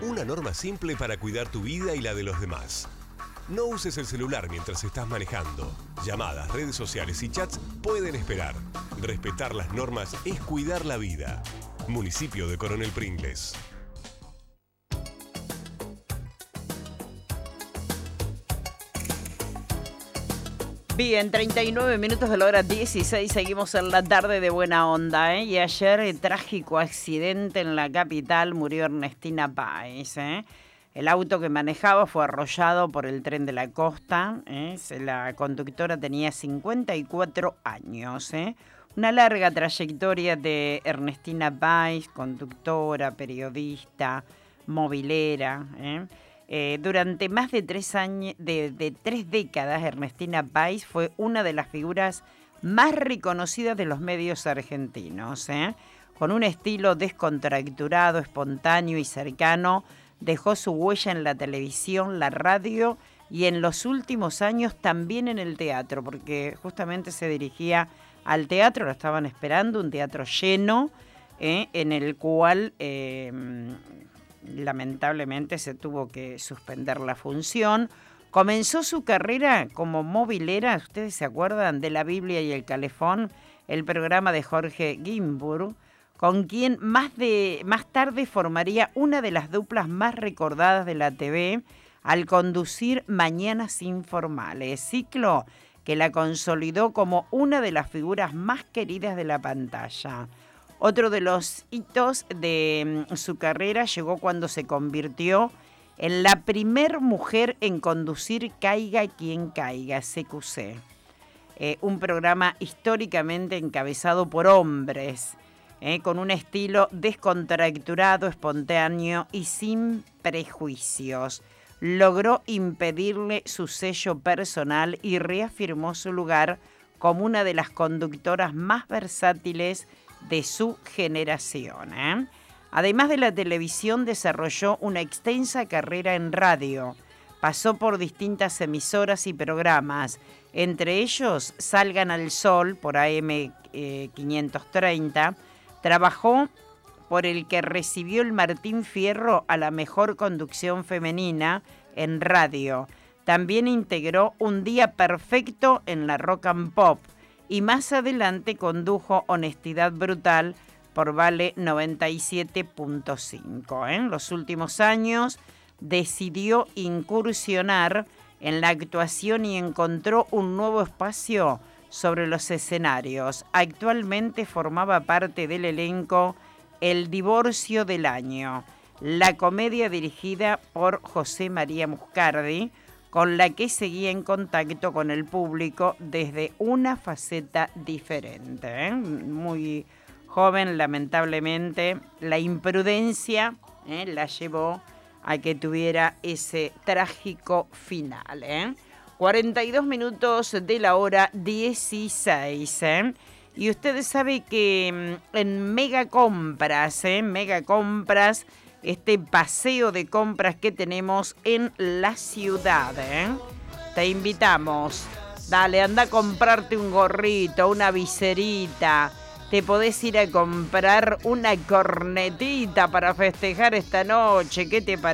Una norma simple para cuidar tu vida y la de los demás. No uses el celular mientras estás manejando. Llamadas, redes sociales y chats pueden esperar. Respetar las normas es cuidar la vida. Municipio de Coronel Pringles. Bien, 39 minutos de la hora 16, seguimos en la tarde de buena onda, ¿eh? Y ayer, trágico accidente en la capital, murió Ernestina Páez, ¿eh? El auto que manejaba fue arrollado por el tren de la costa, ¿eh? La conductora tenía 54 años, ¿eh? Una larga trayectoria de Ernestina Páez, conductora, periodista, movilera, ¿eh? Durante más de 3 décadas, Ernestina Páez fue una de las figuras más reconocidas de los medios argentinos, ¿eh? Con un estilo descontracturado, espontáneo y cercano, dejó su huella en la televisión, la radio y en los últimos años también en el teatro, porque justamente se dirigía al teatro, lo estaban esperando, un teatro lleno, en el cual lamentablemente se tuvo que suspender la función. Comenzó su carrera como movilera, ustedes se acuerdan de La Biblia y el Calefón, el programa de Jorge Guimburg, con quien más tarde formaría una de las duplas más recordadas de la TV al conducir Mañanas Informales, ciclo que la consolidó como una de las figuras más queridas de la pantalla. Otro de los hitos de su carrera llegó cuando se convirtió en la primer mujer en conducir Caiga Quien Caiga, CQC. Un programa históricamente encabezado por hombres, con un estilo descontracturado, espontáneo y sin prejuicios. Logró impedirle su sello personal y reafirmó su lugar como una de las conductoras más versátiles de su generación, ¿eh? Además de la televisión, desarrolló una extensa carrera en radio. Pasó por distintas emisoras y programas, entre ellos Salgan al Sol por AM 530. Trabajó por el que recibió el Martín Fierro a la mejor conducción femenina en radio. También integró Un Día Perfecto en la Rock and Pop. Y más adelante condujo Honestidad Brutal por Vale 97.5. En los últimos años decidió incursionar en la actuación y encontró un nuevo espacio sobre los escenarios. Actualmente formaba parte del elenco El Divorcio del Año, la comedia dirigida por José María Muscardi, con la que seguía en contacto con el público desde una faceta diferente, ¿eh? Muy joven, lamentablemente, la imprudencia la llevó a que tuviera ese trágico final, ¿eh? 42 minutos de la hora 16, ¿eh? Y ustedes saben que en Mega Compras, este paseo de compras que tenemos en la ciudad, ¿eh? Te invitamos. Dale, anda a comprarte un gorrito, una viserita. Te podés ir a comprar una cornetita para festejar esta noche. ¿Qué te parece?